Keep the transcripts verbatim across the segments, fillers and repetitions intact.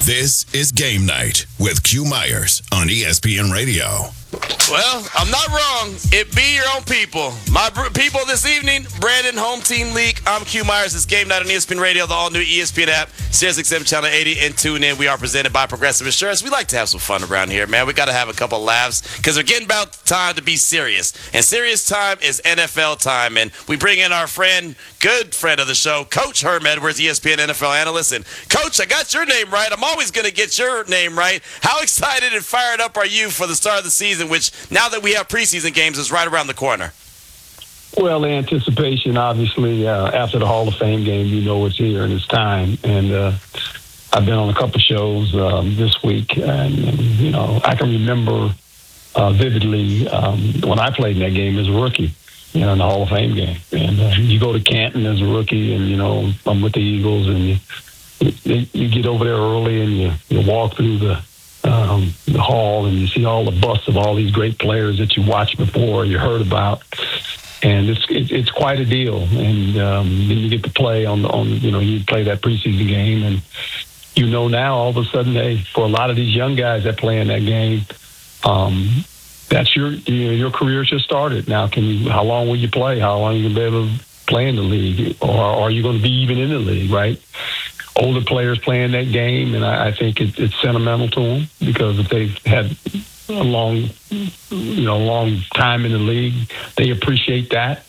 This is Game Night with Q Myers on E S P N Radio. Well, I'm not wrong. It be your own people. My br- people this evening, Brandon Home Team League. I'm Q Myers. It's Game Night on E S P N Radio, the all-new E S P N app, Sirius X M Channel eighty, and tune in. We are presented by Progressive Insurance. We like to have some fun around here, man. We got to have a couple laughs because we're getting about time to be serious. And serious time is N F L time. And we bring in our friend, good friend of the show, Coach Herm Edwards, E S P N N F L analyst. And, Coach, I got your name right. I'm always going to get your name right. How excited and fired up are you for the start of the season, which now that we have preseason games is right around the corner? Well, the anticipation, obviously, uh, after the Hall of Fame game, you know it's here and it's time. And uh, I've been on a couple shows um, this week, and, and, you know, I can remember uh, vividly um, when I played in that game as a rookie, you know, in the Hall of Fame game. And uh, you go to Canton as a rookie, and, you know, I'm with the Eagles, and you, you, you get over there early, and you, you walk through the Um, the hall, and you see all the busts of all these great players that you watched before, you heard about, and it's it, it's quite a deal. And um, then you get to play on the on you know you play that preseason game, and you know now all of a sudden, hey, for a lot of these young guys that play in that game, um, that's your you know, your career just started. Now, can you? How long will you play? How long are you gonna be able to play in the league, or are you going to be even in the league? Right? Older players playing that game, and I, I think it, it's sentimental to them because if they've had a long, you know, long time in the league, they appreciate that.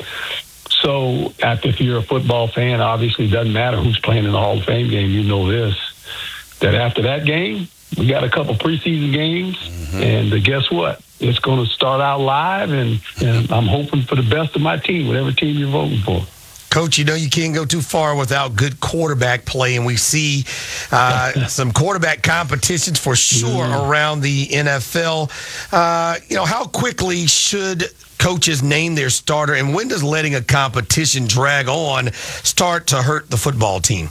So, if you're a football fan, obviously it doesn't matter who's playing in the Hall of Fame game. You know this, that after that game, we got a couple preseason games, mm-hmm. and uh, guess what? It's going to start out live, and, and I'm hoping for the best of my team, whatever team you're voting for. Coach, you know you can't go too far without good quarterback play, and we see uh, some quarterback competitions for sure mm. around the N F L. Uh, you know, how quickly should coaches name their starter, and when does letting a competition drag on start to hurt the football team?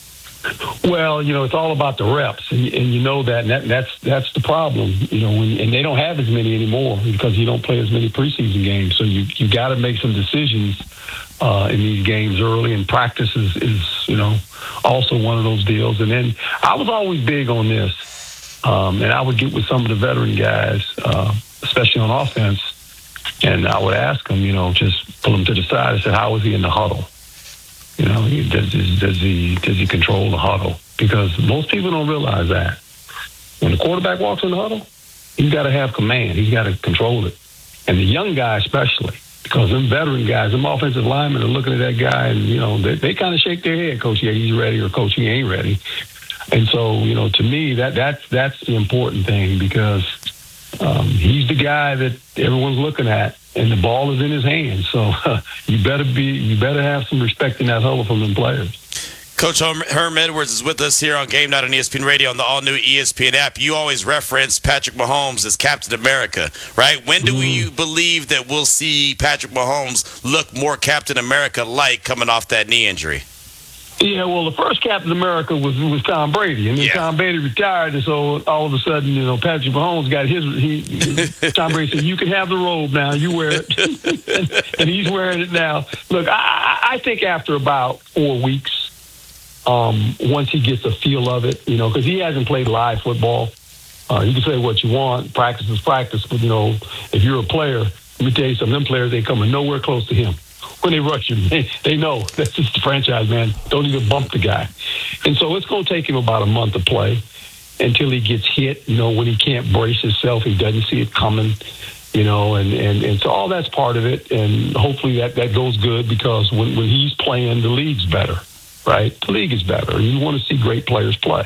Well, you know, it's all about the reps, and, and you know that, and that, that's that's the problem. You know, when, and they don't have as many anymore because you don't play as many preseason games. So you you got to make some decisions uh, in these games early, and practice is, is you know also one of those deals. And then I was always big on this, um, and I would get with some of the veteran guys, uh, especially on offense, and I would ask them, you know, just pull them to the side. I said, "How was he in the huddle? You know, does, does he does he control the huddle?" Because most people don't realize that when the quarterback walks in the huddle, he's got to have command. He's got to control it. And the young guy especially, because them veteran guys, them offensive linemen are looking at that guy, and, you know, they, they kind of shake their head, "Coach, yeah, he's ready," or "Coach, he ain't ready." And so, you know, to me, that that's, that's the important thing because um, he's the guy that everyone's looking at. And the ball is in his hands, so uh, you better be you better have some respect in that huddle from them players. Coach Herm Edwards is with us here on Game Night on E S P N Radio on the all-new E S P N app. You always reference Patrick Mahomes as Captain America, right? When do mm. you believe that we'll see Patrick Mahomes look more Captain America-like coming off that knee injury? Yeah, well, the first Captain America was was Tom Brady, and then yeah. Tom Brady retired, and so all of a sudden, you know, Patrick Mahomes got his. He, he Tom Brady said, "You can have the robe now. You wear it," and, and he's wearing it now. Look, I, I think after about four weeks, um, once he gets a feel of it, you know, because he hasn't played live football. Uh, you can say what you want, practice is practice, but you know, if you're a player, let me tell you something. Them players ain't coming nowhere close to him. When they rush him, they, they know that's just the franchise, man. Don't even bump the guy. And so it's going to take him about a month to play until he gets hit, you know, when he can't brace himself, he doesn't see it coming, you know, and, and, and so all that's part of it. And hopefully that, that goes good because when, when he's playing, the league's better, right? The league is better. You want to see great players play.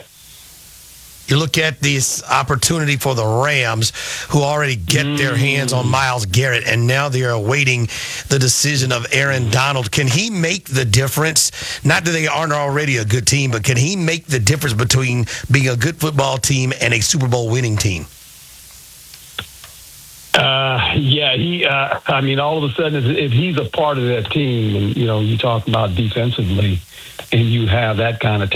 You look at this opportunity for the Rams, who already get mm. their hands on Myles Garrett, and now they're awaiting the decision of Aaron Donald. Can he make the difference? Not that they aren't already a good team, but can he make the difference between being a good football team and a Super Bowl winning team? Uh, yeah, he. Uh, I mean, all of a sudden, if, if he's a part of that team, and you know, you talk about defensively, and you have that kind of